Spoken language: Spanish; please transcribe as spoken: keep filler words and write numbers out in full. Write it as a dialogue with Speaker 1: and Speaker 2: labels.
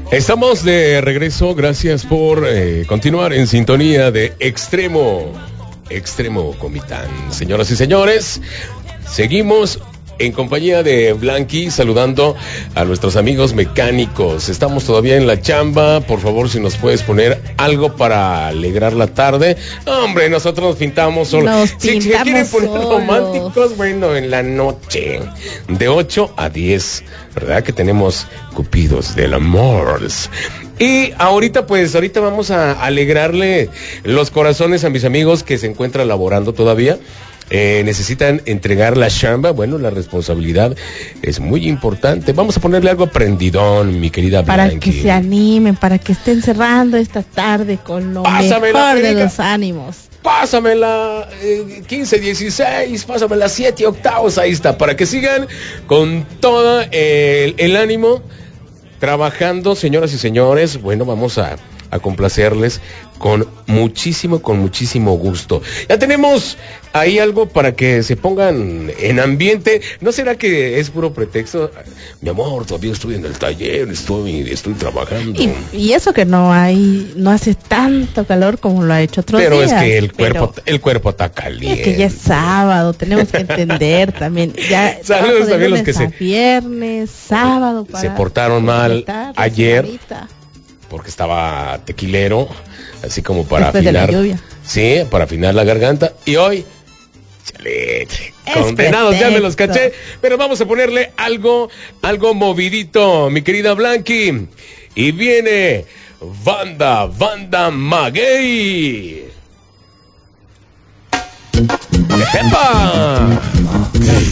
Speaker 1: Estamos de regreso, gracias por eh, continuar en sintonía de Extremo, Extremo Comitán. Señoras y señores, seguimos en compañía de Blanqui, saludando a nuestros amigos mecánicos. Estamos todavía en la chamba. Por favor, si nos puedes poner algo para alegrar la tarde. Hombre, nosotros nos pintamos solo.
Speaker 2: Nos
Speaker 1: si,
Speaker 2: pintamos
Speaker 1: si quieren poner
Speaker 2: solos.
Speaker 1: románticos, bueno, en la noche, de ocho a diez, ¿verdad? Que tenemos cupidos del amor. Y ahorita, pues, ahorita vamos a alegrarle los corazones a mis amigos que se encuentran laborando todavía. Eh, necesitan entregar la chamba. Bueno, la responsabilidad es muy importante. Vamos a ponerle algo prendidón, mi querida
Speaker 2: Para
Speaker 1: Blanqui.
Speaker 2: que se animen, para que estén cerrando esta tarde con lo
Speaker 1: Pásamela,
Speaker 2: mejor de
Speaker 1: Erika.
Speaker 2: los ánimos.
Speaker 1: Pásamela eh, quince, dieciséis, pásamela siete octavos, ahí está, para que sigan con todo el, el ánimo trabajando, señoras y señores. Bueno, vamos a, a complacerles con muchísimo, con muchísimo gusto. Ya tenemos ahí algo para que se pongan en ambiente. ¿No será que es puro pretexto? Mi amor, todavía estoy en el taller, estoy, estoy trabajando.
Speaker 2: Y, y eso que no hay, no hace tanto calor como lo ha hecho otros
Speaker 1: Pero
Speaker 2: días.
Speaker 1: es que el cuerpo,
Speaker 2: pero
Speaker 1: el cuerpo está caliente.
Speaker 2: es que ya es sábado, tenemos que entender también. Ya
Speaker 1: Saludos
Speaker 2: de
Speaker 1: también los
Speaker 2: lunes
Speaker 1: que se-
Speaker 2: a viernes, sábado para
Speaker 1: se portaron mal
Speaker 2: completar la
Speaker 1: ayer.
Speaker 2: semanita.
Speaker 1: Porque estaba tequilero, así como para
Speaker 2: Después de la
Speaker 1: afinar.
Speaker 2: lluvia.
Speaker 1: Sí, para afinar la garganta. Y hoy, chale,
Speaker 2: Es
Speaker 1: condenados, ya me los
Speaker 2: pretexto.
Speaker 1: caché. Pero vamos a ponerle algo, algo movidito, mi querida Blanqui. Y viene Banda, Banda Maguey. ¡Epa!